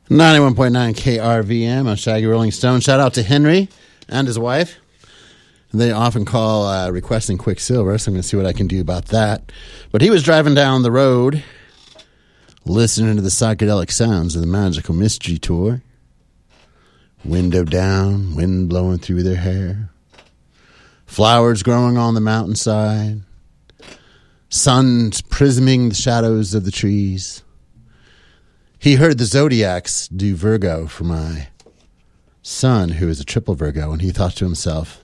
91.9 KRVM on Shaggy Rolling Stone. Shout out to Henry and his wife. They often call requesting Quicksilver, so I'm going to see what I can do about that. But he was driving down the road, listening to the psychedelic sounds of the Magical Mystery Tour. Window down, wind blowing through their hair. Flowers growing on the mountainside. Sun prisming the shadows of the trees. He heard the zodiacs do Virgo for my son, who is a triple Virgo, and he thought to himself,